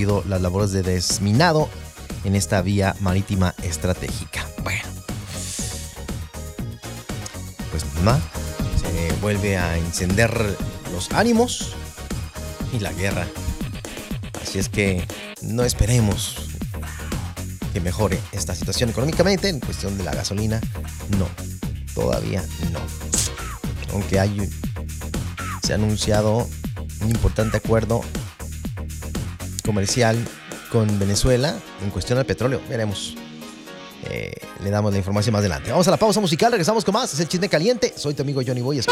concluido las labores de desminado en esta vía marítima estratégica. Bueno, pues nada, se vuelve a encender los ánimos y la guerra. Así es que no esperemos que mejore esta situación económicamente en cuestión de la gasolina. No, todavía no. Aunque se ha anunciado un importante acuerdo comercial con Venezuela en cuestión del petróleo. Veremos. Le damos la información más adelante. Vamos a la pausa musical, regresamos con más. Es el Chisme Caliente. Soy tu amigo Johnny Boy.